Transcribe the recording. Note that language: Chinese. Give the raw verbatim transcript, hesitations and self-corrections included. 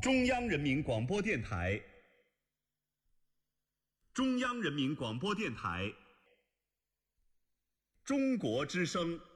中央人民广播电台，中央人民广播电台，中国之声。